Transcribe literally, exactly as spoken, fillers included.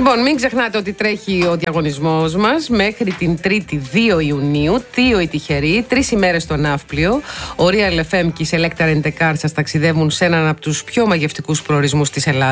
Λοιπόν, μην ξεχνάτε ότι τρέχει ο διαγωνισμός μας μέχρι την Τρίτη δύο Ιουνίου. Δύο οι τυχεροί, τρεις ημέρες στο Ναύπλιο. Ο Real εφ εμ και η Selecta Rent a Car σας ταξιδεύουν σε έναν από τους πιο μαγευτικούς προορισμούς της Ελλάδας.